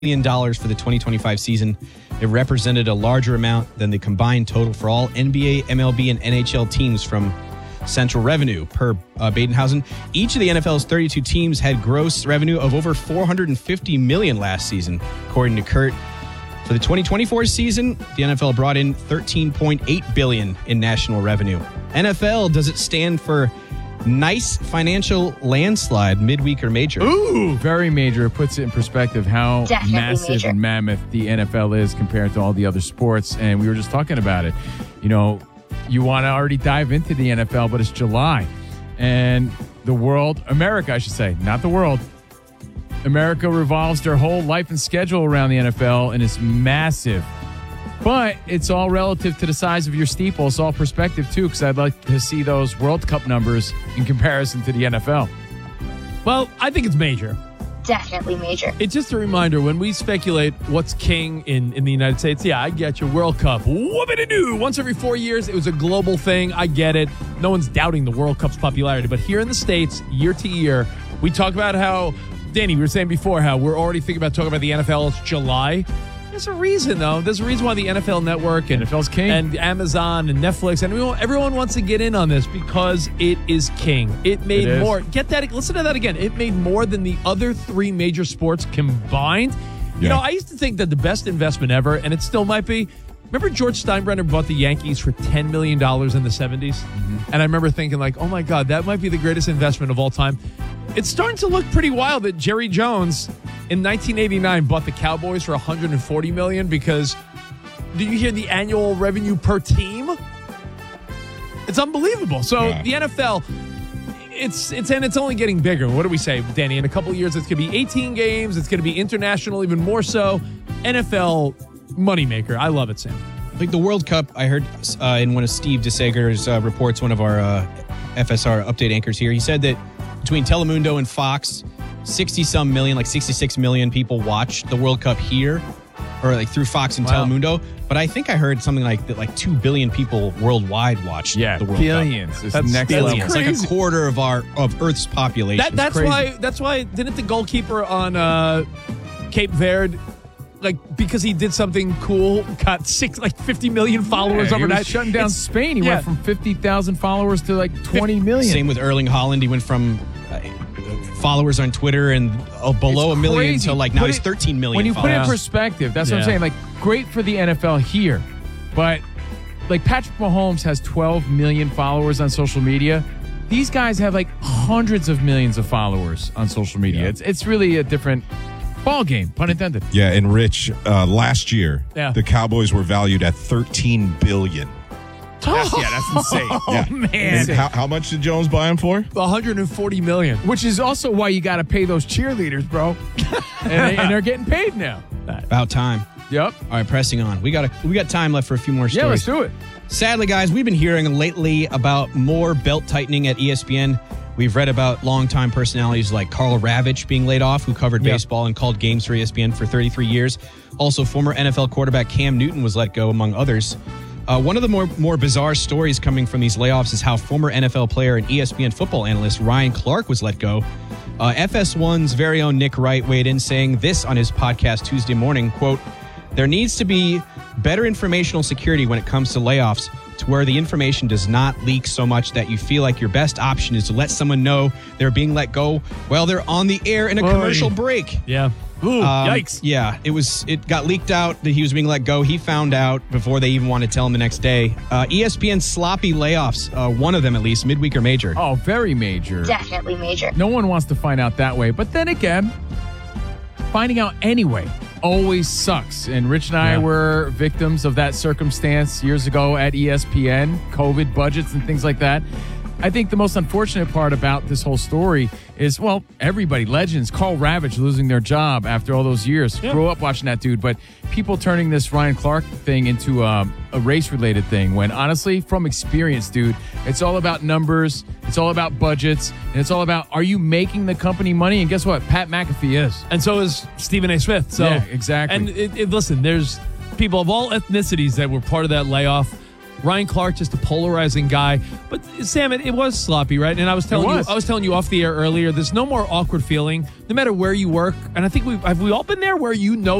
million for the 2025 season. It represented a larger amount than the combined total for all NBA, MLB, and NHL teams from central revenue per Badenhausen. Each of the NFL's 32 teams had gross revenue of over $450 million last season, according to Kurt. For the 2024 season, the NFL brought in $13.8 billion in national revenue. NFL, does it stand for nice financial landslide, midweek or major? Ooh, very major. It puts it in perspective how Definitely massive major. and mammoth the NFL is compared to all the other sports. And we were just talking about it. You know, you want to already dive into the NFL, but it's July. And the world, America, I should say, not the world. America revolves their whole life and schedule around the NFL, and it's massive. But it's all relative to the size of your steeple. It's all perspective, too, because I'd like to see those World Cup numbers in comparison to the NFL. Well, I think it's major. Definitely major. It's just a reminder, when we speculate what's king in the United States, yeah, I get your World Cup. Whoopity-doo! Once every 4 years, it was a global thing. I get it. No one's doubting the World Cup's popularity. But here in the States, year to year, we talk about how, Danny, we were saying before, how we're already thinking about talking about the NFL. It's July. There's a reason, though. There's a reason why the NFL Network and NFL's king. And Amazon and Netflix and everyone wants to get in on this because it is king. It made It is. more. Get that. Listen to that again. It made more than the other three major sports combined. You know, I used to think that the best investment ever, and it still might be. Remember George Steinbrenner bought the Yankees for $10 million in the 70s? Mm-hmm. And I remember thinking, like, oh, my God, that might be the greatest investment of all time. It's starting to look pretty wild that Jerry Jones in 1989 bought the Cowboys for $140 million because do you hear the annual revenue per team? It's unbelievable. So the NFL, it's only getting bigger. What do we say, Danny? In a couple of years, it's going to be 18 games. It's going to be international, even more so. NFL moneymaker. I love it, Sam. Like the World Cup, I heard in one of Steve DeSager's reports, one of our FSR update anchors here, he said that between Telemundo and Fox, 60-some million, like 66 million people watch the World Cup here, or like through Fox and Telemundo. But I think I heard something like that, like 2 billion people worldwide watch the World billions. Cup. It's That's next billions. level. It's like a quarter of Earth's population. That's why didn't the goalkeeper on Cape Verde, like, because he did something cool, got 50 million followers He overnight. was shutting down Spain. He went from 50,000 followers to like 20 million. Same with Erling Haaland. He went from followers on Twitter and below It's a million crazy. to like now Put he's it- 13 million When you put it in followers. perspective, that's what I'm Yeah. saying. Like, great for the NFL here, but like Patrick Mahomes has 12 million followers on social media. These guys have like hundreds of millions of followers on social media. Yeah. It's really a different ball game, pun intended. Yeah, and Rich, last year, Yeah. the Cowboys were valued at $13 billion. That's insane. Yeah. Man. And how much did Jones buy him for? 140 million. Which is also why you got to pay those cheerleaders, bro. and they're getting paid now. About time. Yep. All right, pressing on. We got time left for a few more stories. Yeah, let's do it. Sadly, guys, we've been hearing lately about more belt tightening at ESPN. We've read about longtime personalities like Carl Ravitch being laid off, who covered baseball and called games for ESPN for 33 years. Also, former NFL quarterback Cam Newton was let go, among others. One of the more bizarre stories coming from these layoffs is how former NFL player and ESPN football analyst Ryan Clark was let go. FS1's very own Nick Wright weighed in, saying this on his podcast Tuesday morning, quote, "There needs to be better informational security when it comes to layoffs, to where the information does not leak so much that you feel like your best option is to let someone know they're being let go while they're on the air in a commercial break." Yeah. Ooh, yikes. Yeah, it got leaked out that he was being let go. He found out before they even wanted to tell him the next day. ESPN's sloppy layoffs, one of them at least, midweek or major. Oh, very major. Definitely major. No one wants to find out that way. But then again, finding out anyway always sucks. And Rich and I were victims of that circumstance years ago at ESPN, COVID budgets and things like that. I think the most unfortunate part about this whole story is, well, everybody, legends, Carl Ravitch losing their job after all those years. Grew up watching that dude, but people turning this Ryan Clark thing into a race-related thing when, honestly, from experience, dude, it's all about numbers, it's all about budgets, and it's all about, are you making the company money? And guess what? Pat McAfee is. And so is Stephen A. Smith. So Yeah, exactly. And listen, there's people of all ethnicities that were part of that layoff. Ryan Clark, just a polarizing guy. But Sam, it was sloppy, right? And I was telling you off the air earlier, there's no more awkward feeling, no matter where you work. And I think we all been there where